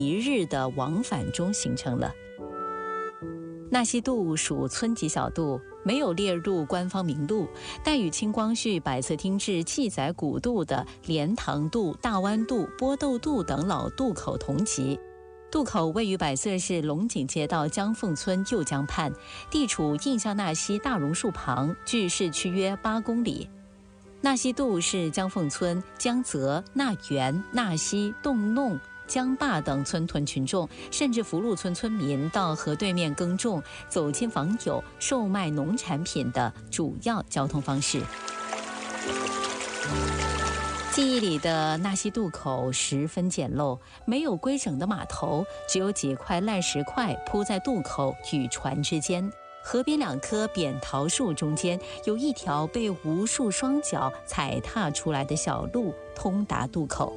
一日的往返中形成了。纳西渡属村级小渡，没有列入官方名录，但与清光绪百册厅志记载古渡的莲塘渡、大湾渡、波豆渡等老渡口同级。渡口位于百色市龙井街道江凤村右江畔，地处印象纳西大榕树旁，距市区约8公里。纳西渡是江凤村、江泽、纳源、纳西、洞弄、江坝等村屯群众，甚至福禄村村民到河对面耕种、走亲访友、售卖农产品的主要交通方式。记忆里的纳西渡口十分简陋，没有规整的码头，只有几块烂石块铺在渡口与船之间。河边2棵扁桃树中间有一条被无数双脚踩踏出来的小路，通达渡口。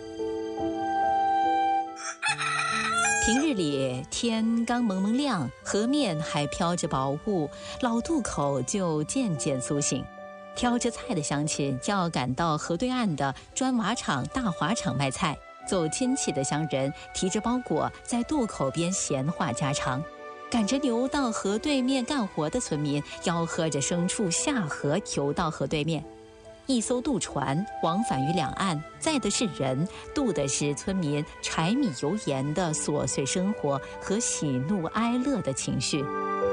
平日里天刚蒙蒙亮，河面还飘着薄雾，老渡口就渐渐苏醒。挑着菜的乡亲要赶到河对岸的砖瓦厂、大华厂卖菜，走亲戚的乡人提着包裹在渡口边闲话家常，赶着牛到河对面干活的村民吆喝着牲畜下河游到河对面。一艘渡船往返于两岸，载的是人，渡的是村民柴米油盐的琐碎生活和喜怒哀乐的情绪。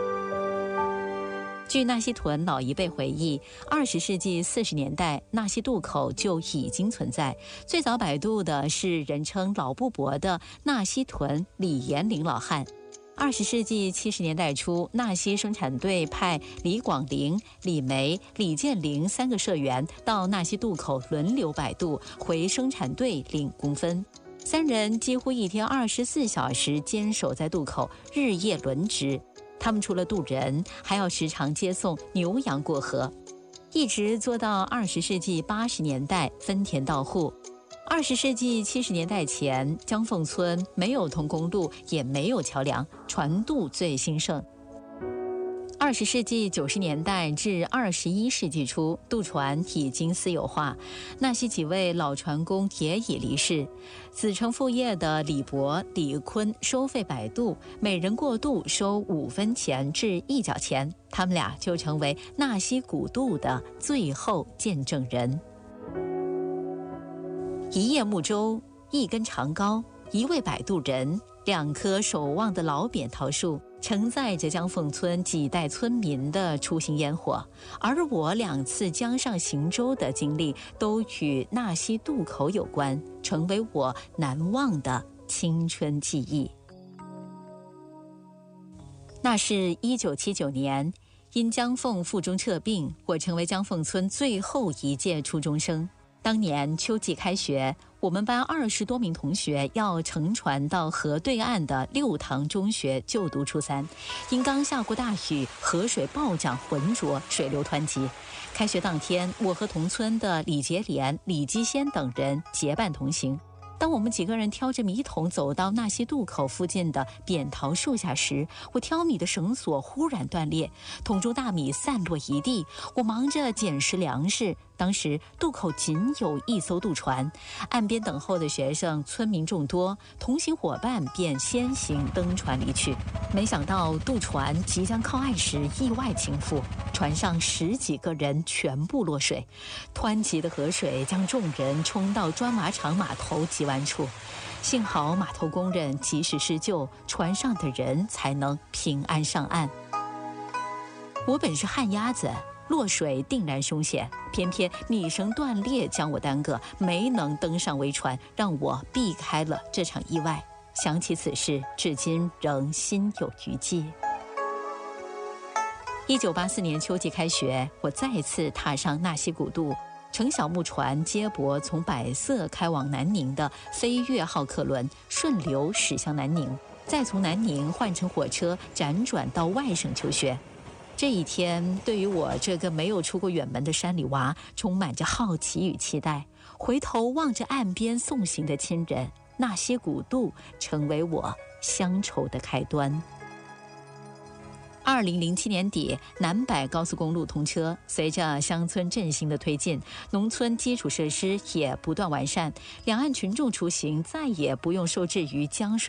据纳西屯老一辈回忆，20世纪40年代纳西渡口就已经存在，最早摆渡的是人称老布伯的纳西屯李延龄老汉。20世纪70年代初，纳西生产队派李广龄、李梅、李建龄3个社员到纳西渡口轮流摆渡，回生产队领工分。3人几乎一天24小时坚守在渡口，日夜轮值。他们除了渡人，还要时常接送牛羊过河，一直做到20世纪80年代分田到户。20世纪70年代前，江凤村没有通公路，也没有桥梁，船渡最兴盛。20世纪90年代至21世纪初，渡船已经私有化，纳西几位老船工也已离世。子承父业的李伯、李坤收费摆渡，每人过渡收5分钱至1角钱，他们俩就成为纳西古渡的最后见证人。一叶木舟，一根长篙，一位摆渡人，2棵守望的老扁桃树，承载着江凤村几代村民的出行烟火。而我2次江上行舟的经历都与纳西渡口有关，成为我难忘的青春记忆。那是1979年，因江凤附中撤并，我成为江凤村最后一届初中生。当年秋季开学，我们班20多名同学要乘船到河对岸的六塘中学就读初3，因刚下过大雨，河水暴涨浑浊，水流湍急。开学当天，我和同村的李杰莲、李基先等人结伴同行。当我们几个人挑着米桶走到纳西渡口附近的扁桃树下时，我挑米的绳索忽然断裂，桶中大米散落一地，我忙着捡拾粮食。当时渡口仅有1艘渡船，岸边等候的学生村民众多，同行伙伴便先行登船离去。没想到渡船即将靠岸时意外倾覆，船上10几个人全部落水，湍急的河水将众人冲到砖瓦厂码头急弯处，幸好码头工人及时施救，船上的人才能平安上岸。我本是旱鸭子，落水定然凶险，偏偏米绳断裂将我耽搁，没能登上桅船，让我避开了这场意外。想起此事，至今仍心有余悸。1984年秋季开学，我再次踏上纳西古渡，乘小木船接驳从百色开往南宁的飞跃号客轮，顺流驶向南宁，再从南宁换乘火车辗转到外省求学。这一天对于我这个没有出过远门的山里娃，充满着好奇与期待。回头望着岸边送行的亲人，纳西古渡成为我乡愁的开端。 2007年底，南北高速公路通车，随着乡村振兴的推进，农村基础设施也不断完善，两岸群众出行再也不用受制于江水